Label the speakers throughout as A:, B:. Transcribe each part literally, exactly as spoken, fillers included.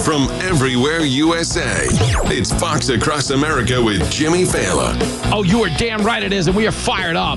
A: from everywhere U S A. It's Fox Across America with Jimmy Fallon.
B: Oh, you are damn right it is, and we are fired up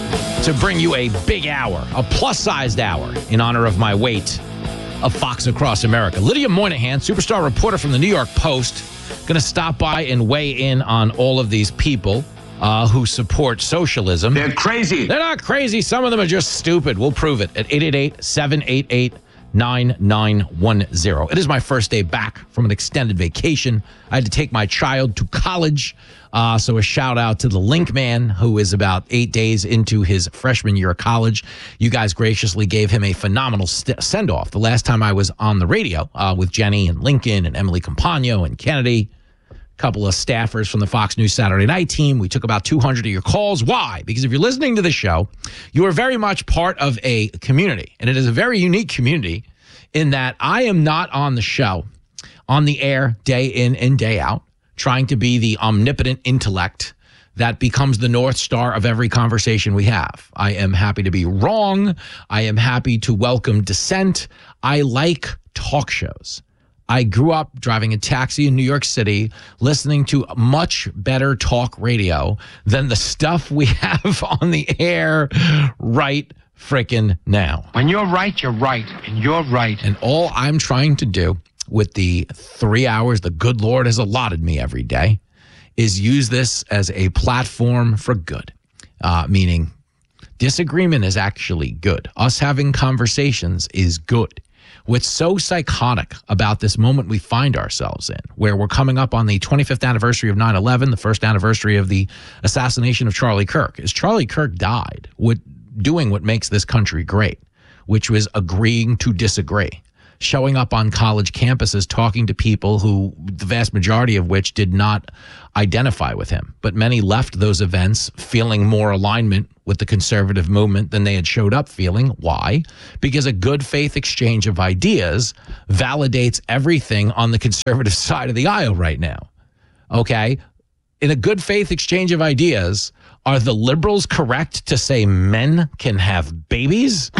B: to bring you a big hour, a plus-sized hour, in honor of my weight of Fox Across America. Lydia Moynihan, superstar reporter from the New York Post, going to stop by and weigh in on all of these people uh, who support socialism.
C: They're crazy.
B: They're not crazy. Some of them are just stupid. We'll prove it at eight eight eight, seven eight eight, nine nine one zero. It is my first day back from an extended vacation. I had to take my child to college. Uh, so a shout out to the Link Man, who is about eight days into his freshman year of college. You guys graciously gave him a phenomenal st- send-off the last time I was on the radio uh, with Jenny and Lincoln and Emily Campagno and Kennedy, a couple of staffers from the Fox News Saturday Night team. We took about two hundred of your calls. Why? Because if you're listening to the show, you are very much part of a community, and it is a very unique community in that I am not on the show, on the air, day in and day out, trying to be the omnipotent intellect that becomes the North Star of every conversation we have. I am happy to be wrong. I am happy to welcome dissent. I like talk shows. I grew up driving a taxi in New York City, listening to much better talk radio than the stuff we have on the air right frickin' now.
C: When you're right, you're right, and you're right.
B: And all I'm trying to do with the three hours the good Lord has allotted me every day is use this as a platform for good, uh, meaning disagreement is actually good. Us having conversations is good. What's so psychotic about this moment we find ourselves in, where we're coming up on the twenty-fifth anniversary of nine eleven, the first anniversary of the assassination of Charlie Kirk, is Charlie Kirk died with doing what makes this country great, which was agreeing to disagree. Showing up on college campuses, talking to people who, the vast majority of which did not identify with him. But many left those events feeling more alignment with the conservative movement than they had showed up feeling. Why? Because a good faith exchange of ideas validates everything on the conservative side of the aisle right now. Okay? In a good faith exchange of ideas, are the liberals correct to say men can have babies?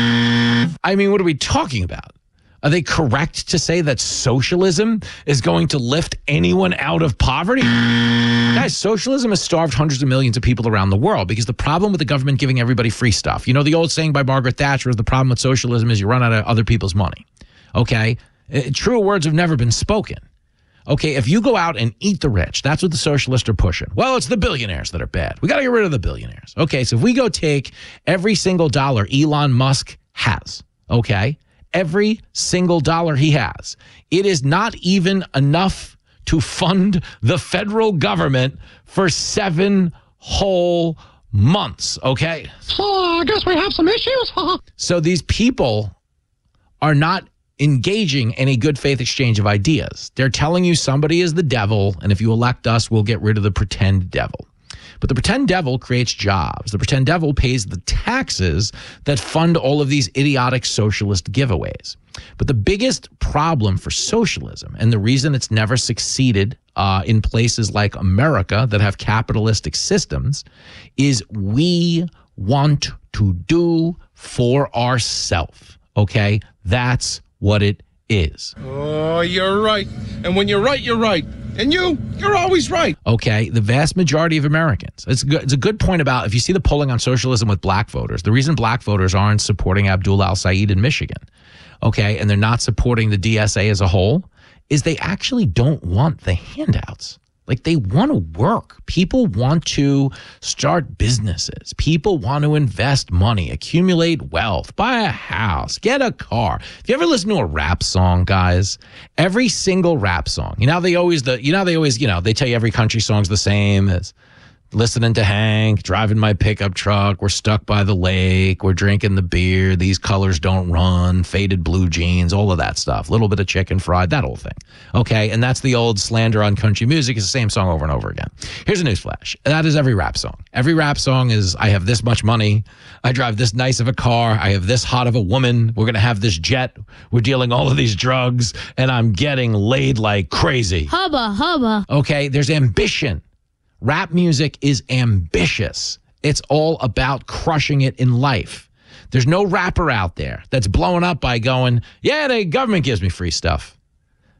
B: I mean, what are we talking about? Are they correct to say that socialism is going to lift anyone out of poverty? Guys, socialism has starved hundreds of millions of people around the world because the problem with the government giving everybody free stuff, you know, the old saying by Margaret Thatcher is the problem with socialism is you run out of other people's money. Okay? Truer words have never been spoken. Okay, if you go out and eat the rich, that's what the socialists are pushing. Well, it's the billionaires that are bad. We got to get rid of the billionaires. Okay, so if we go take every single dollar Elon Musk has, okay, every single dollar he has, it is not even enough to fund the federal government for seven whole months, okay?
D: Oh, I guess we have some issues.
B: So these people are not engaging in a good faith exchange of ideas. They're telling you somebody is the devil, and if you elect us, we'll get rid of the pretend devil. But the pretend devil creates jobs. The pretend devil pays the taxes that fund all of these idiotic socialist giveaways. But the biggest problem for socialism, and the reason it's never succeeded uh, in places like America that have capitalistic systems, is we want to do for ourselves. Okay? That's what it is.
E: Oh, you're right. And when you're right, you're right. And you, you're always right.
B: Okay, the vast majority of Americans. It's, good, it's a good point about, if you see the polling on socialism with black voters, the reason black voters aren't supporting Abdul al-Said in Michigan, okay, and they're not supporting the D S A as a whole, is they actually don't want the handouts. Like, they want to work. People want to start businesses. People want to invest money, accumulate wealth, buy a house, get a car. If you ever listen to a rap song, guys, every single rap song, you know, they always, the, you know, they always, you know, they tell you every country song's the same as listening to Hank, driving my pickup truck, we're stuck by the lake, we're drinking the beer, these colors don't run, faded blue jeans, all of that stuff, a little bit of chicken fried, that whole thing. Okay, and that's the old slander on country music. It's the same song over and over again. Here's a newsflash. That is every rap song. Every rap song is, I have this much money, I drive this nice of a car, I have this hot of a woman, we're going to have this jet, we're dealing all of these drugs, and I'm getting laid like crazy.
D: Hubba, hubba.
B: Okay, there's ambition. Rap music is ambitious. It's all about crushing it in life. There's no rapper out there that's blowing up by going, yeah, the government gives me free stuff.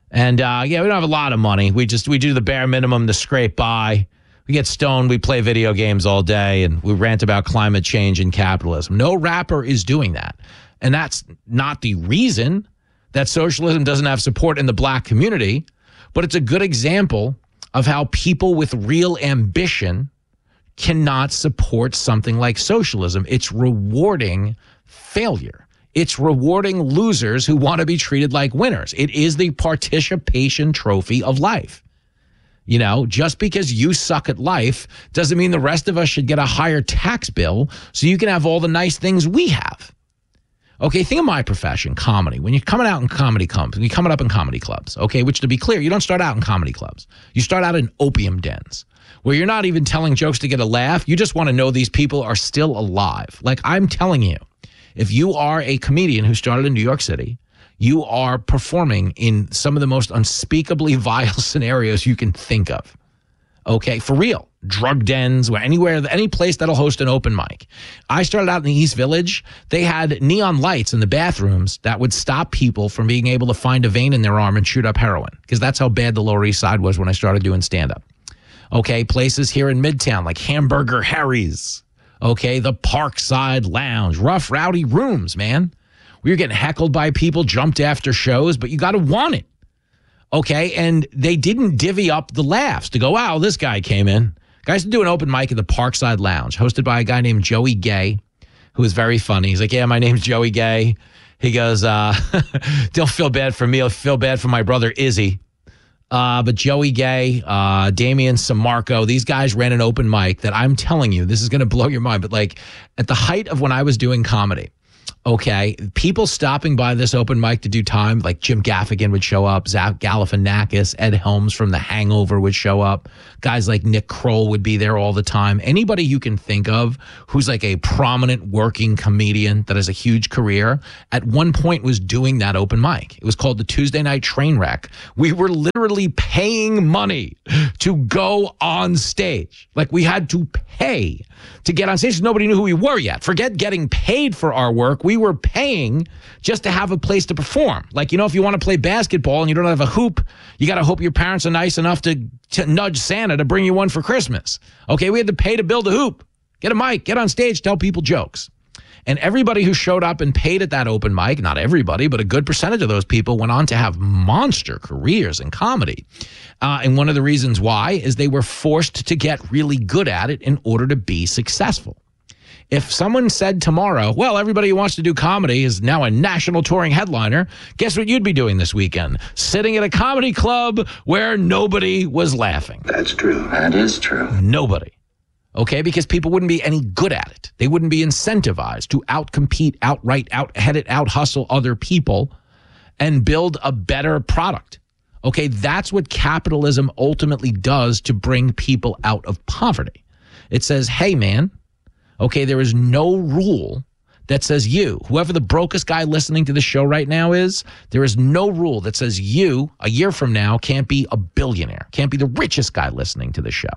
B: And, uh, yeah, we don't have a lot of money. We just, we do the bare minimum to scrape by. We get stoned. We play video games all day, and we rant about climate change and capitalism. No rapper is doing that. And that's not the reason that socialism doesn't have support in the black community, but it's a good example of how people with real ambition cannot support something like socialism. It's rewarding failure. It's rewarding losers who want to be treated like winners. It is the participation trophy of life. You know, just because you suck at life doesn't mean the rest of us should get a higher tax bill so you can have all the nice things we have. Okay, think of my profession, comedy. When you're coming out in comedy clubs, when you're coming up in comedy clubs, okay, which to be clear, you don't start out in comedy clubs. You start out in opium dens where you're not even telling jokes to get a laugh. You just want to know these people are still alive. Like I'm telling you, if you are a comedian who started in New York City, you are performing in some of the most unspeakably vile scenarios you can think of. Okay, for real. Drug dens, or anywhere, any place that'll host an open mic. I started out in the East Village. They had neon lights in the bathrooms that would stop people from being able to find a vein in their arm and shoot up heroin, because that's how bad the Lower East Side was when I started doing stand-up. Okay, places here in Midtown like Hamburger Harry's. Okay, the Parkside Lounge, rough, rowdy rooms, man. We were getting heckled by people, jumped after shows, but you got to want it. Okay, and they didn't divvy up the laughs to go, wow, this guy came in. Guys to do an open mic at the Parkside Lounge, hosted by a guy named Joey Gay, who is very funny. He's like, yeah, my name's Joey Gay. He goes, uh, don't feel bad for me. I'll feel bad for my brother Izzy. Uh, but Joey Gay, uh, Damian Samarco, these guys ran an open mic that I'm telling you, this is going to blow your mind. But like at the height of when I was doing comedy, okay, people stopping by this open mic to do time, like Jim Gaffigan would show up, Zach Galifianakis, Ed Helms from The Hangover would show up. Guys like Nick Kroll would be there all the time. Anybody you can think of who's like a prominent working comedian that has a huge career, at one point was doing that open mic. It was called the Tuesday Night Trainwreck. We were literally paying money to go on stage. Like we had to pay to get on stage. Nobody knew who we were yet. Forget getting paid for our work. We were paying just to have a place to perform. Like, you know, if you want to play basketball and you don't have a hoop, you got to hope your parents are nice enough to, to nudge Santa to bring you one for Christmas. Okay, we had to pay to build a hoop. Get a mic, get on stage, tell people jokes. And everybody who showed up and paid at that open mic, not everybody, but a good percentage of those people went on to have monster careers in comedy. Uh, and one of the reasons why is they were forced to get really good at it in order to be successful. If someone said tomorrow, well, everybody who wants to do comedy is now a national touring headliner, guess what you'd be doing this weekend? Sitting at a comedy club where nobody was laughing.
F: That's true. That is true.
B: Nobody. Okay, because people wouldn't be any good at it. They wouldn't be incentivized to outcompete, outright, out-head it, out-hustle other people and build a better product. Okay, that's what capitalism ultimately does to bring people out of poverty. It says, hey, man, okay, there is no rule that says you, whoever the brokest guy listening to the show right now is, there is no rule that says you, a year from now, can't be a billionaire, can't be the richest guy listening to the show.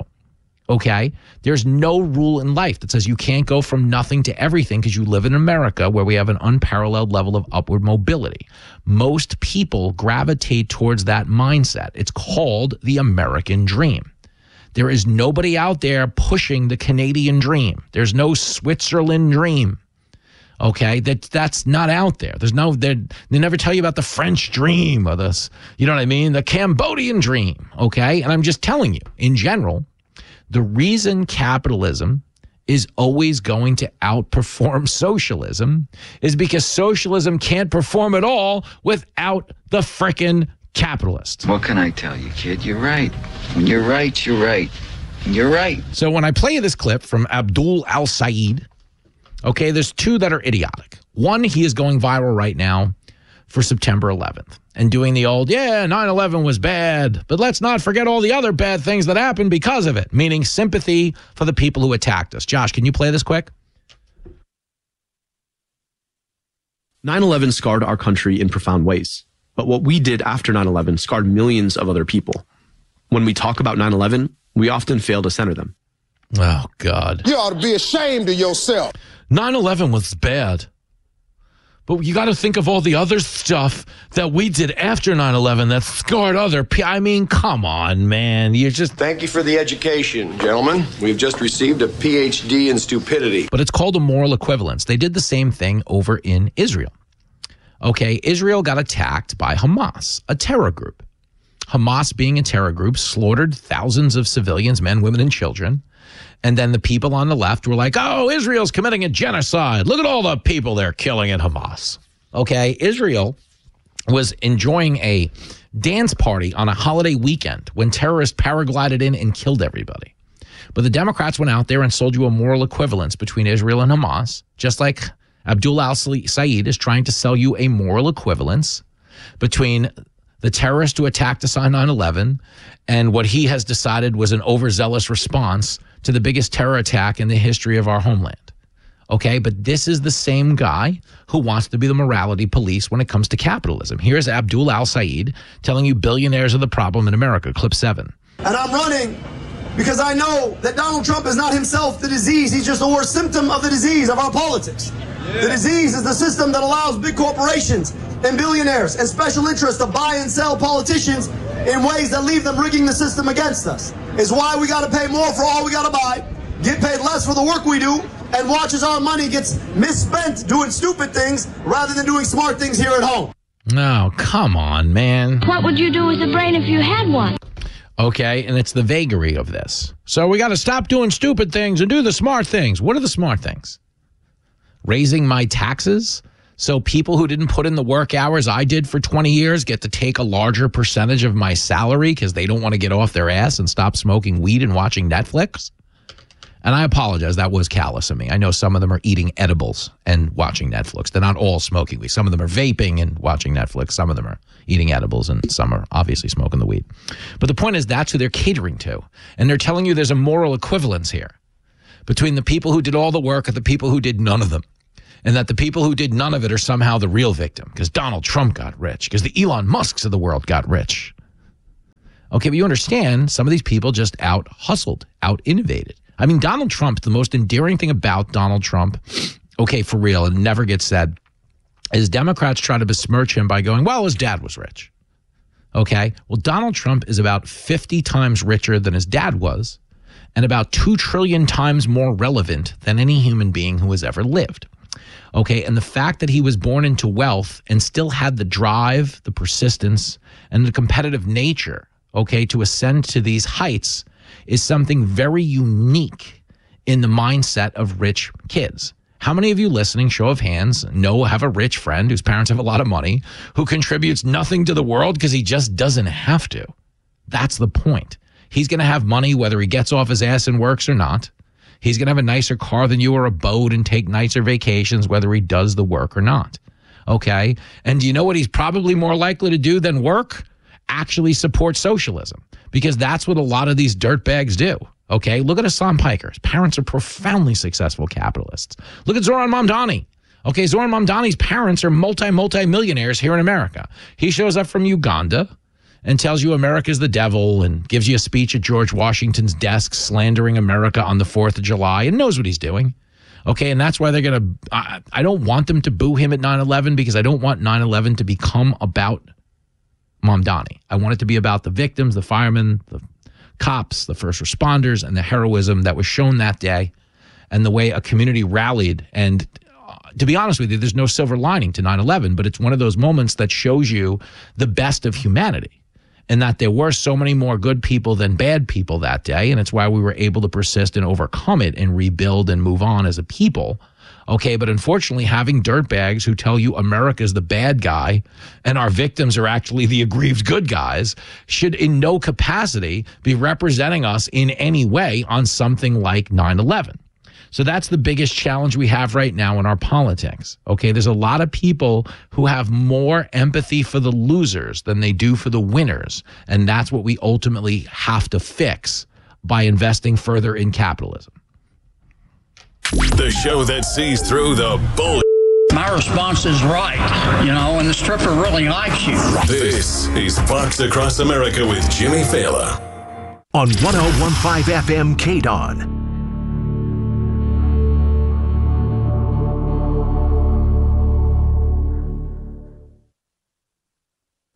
B: Okay? There's no rule in life that says you can't go from nothing to everything because you live in America where we have an unparalleled level of upward mobility. Most people gravitate towards that mindset. It's called the American dream. There is nobody out there pushing the Canadian dream. There's no Switzerland dream. Okay, that that's not out there. There's no, they never tell you about the French dream or this, you know what I mean? The Cambodian dream. Okay, and I'm just telling you, in general, the reason capitalism is always going to outperform socialism is because socialism can't perform at all without the frickin' capitalist.
F: What can I tell you, kid? You're right. When you're right, you're right. You're right.
B: So when I play you this clip from Abdul Al-Said, okay, there's two that are idiotic. One, he is going viral right now for September eleventh and doing the old, yeah, nine eleven was bad, but let's not forget all the other bad things that happened because of it, meaning sympathy for the people who attacked us. Josh, can you play this quick?
G: nine eleven scarred our country in profound ways. But what we did after nine eleven scarred millions of other people. When we talk about nine eleven, we often fail to center them.
B: Oh, God.
H: You ought to be ashamed of yourself.
B: nine eleven was bad. But you got to think of all the other stuff that we did after nine eleven that scarred other people. I mean, come on, man. You're just...
H: Thank you for the education, gentlemen. We've just received a P H D in stupidity.
B: But it's called a moral equivalence. They did the same thing over in Israel. Okay, Israel got attacked by Hamas, a terror group. Hamas, being a terror group, slaughtered thousands of civilians, men, women, and children. And then the people on the left were like, oh, Israel's committing a genocide. Look at all the people they're killing at Hamas. Okay, Israel was enjoying a dance party on a holiday weekend when terrorists paraglided in and killed everybody. But the Democrats went out there and sold you a moral equivalence between Israel and Hamas, just like Abdul al-Said is trying to sell you a moral equivalence between the terrorist who attacked us on nine eleven and what he has decided was an overzealous response to the biggest terror attack in the history of our homeland. Okay, but this is the same guy who wants to be the morality police when it comes to capitalism. Here's Abdul al-Said telling you billionaires are the problem in America. Clip seven.
I: And I'm running because I know that Donald Trump is not himself the disease. He's just a worse symptom of the disease of our politics. Yeah. The disease is the system that allows big corporations and billionaires and special interests to buy and sell politicians in ways that leave them rigging the system against us. It's why we got to pay more for all we got to buy, get paid less for the work we do, and watch as our money gets misspent doing stupid things rather than doing smart things here at home.
B: No, come on, man.
D: What would you do with a brain if you had one?
B: Okay, and it's the vagary of this. So we got to stop doing stupid things and do the smart things. What are the smart things? Raising my taxes so people who didn't put in the work hours I did for twenty years get to take a larger percentage of my salary because they don't want to get off their ass and stop smoking weed and watching Netflix? And I apologize, that was callous of me. I know some of them are eating edibles and watching Netflix. They're not all smoking weed. Some of them are vaping and watching Netflix. Some of them are eating edibles, and some are obviously smoking the weed. But the point is, that's who they're catering to. And they're telling you there's a moral equivalence here between the people who did all the work and the people who did none of them. And that the people who did none of it are somehow the real victim because Donald Trump got rich, because the Elon Musks of the world got rich. Okay, but you understand, some of these people just out-hustled, out-innovated. I mean, Donald Trump, the most endearing thing about Donald Trump, okay, for real, and never gets said, is Democrats try to besmirch him by going, well, his dad was rich. Okay, well, Donald Trump is about fifty times richer than his dad was and about two trillion times more relevant than any human being who has ever lived. Okay, and the fact that he was born into wealth and still had the drive, the persistence, and the competitive nature, okay, to ascend to these heights is something very unique in the mindset of rich kids. How many of you listening, show of hands, know have a rich friend whose parents have a lot of money who contributes nothing to the world because he just doesn't have to? That's the point. He's going to have money whether he gets off his ass and works or not. He's going to have a nicer car than you or a boat and take nicer vacations whether he does the work or not. Okay? And do you know what he's probably more likely to do than work? Actually support socialism, because that's what a lot of these dirtbags do. Okay? Look at Hassan Piker. His parents are profoundly successful capitalists. Look at Zoran Mamdani. Okay, Zoran Mamdani's parents are multi, multi-millionaires here in America. He shows up from Uganda and tells you America's the devil and gives you a speech at George Washington's desk slandering America on the fourth of July and knows what he's doing. Okay, and that's why they're going to, I, I don't want them to boo him at nine eleven because I don't want nine eleven to become about Mamdani. I want it to be about the victims, the firemen, the cops, the first responders, and the heroism that was shown that day and the way a community rallied. And uh, to be honest with you, there's no silver lining to nine eleven, but it's one of those moments that shows you the best of humanity. And that there were so many more good people than bad people that day. And it's why we were able to persist and overcome it and rebuild and move on as a people. Okay, but unfortunately, having dirtbags who tell you America's the bad guy and our victims are actually the aggrieved good guys should in no capacity be representing us in any way on something like nine eleven. So that's the biggest challenge we have right now in our politics. Okay, there's a lot of people who have more empathy for the losers than they do for the winners. And that's what we ultimately have to fix by investing further in capitalism.
A: The show that sees through the bull.
J: My response is right, you know, and the stripper really likes you.
A: This is Fox Across America with Jimmy Fallon.
K: On one oh one point five F M K D O N.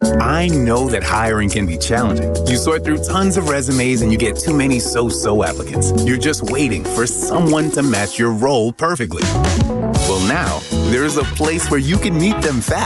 L: I know that hiring can be challenging. You sort through tons of resumes and you get too many so-so applicants. You're just waiting for someone to match your role perfectly. Well, now, there's a place where you can meet them fast.